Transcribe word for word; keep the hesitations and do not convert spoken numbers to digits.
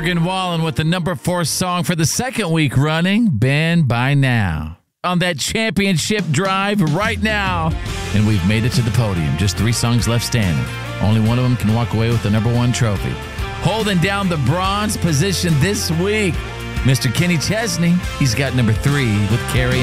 Morgan Wallen with the number four song for the second week running, Bend by Now. On that championship drive right now. And we've made it to the podium. Just three songs left standing. Only one of them can walk away with the number one trophy. Holding down the bronze position this week, Mister Kenny Chesney. He's got number three with Carrie